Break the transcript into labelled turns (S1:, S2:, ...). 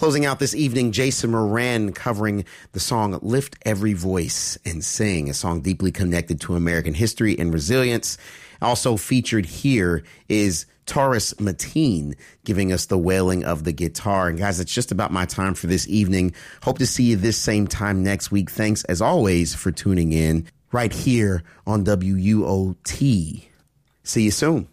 S1: Closing out this evening, Jason Moran covering the song Lift Every Voice and Sing, a song deeply connected to American history and resilience. Also featured here is Taurus Mateen giving us the wailing of the guitar. And guys, it's just about my time for this evening. Hope to see you this same time next week. Thanks as always for tuning in right here on WUOT. See you soon.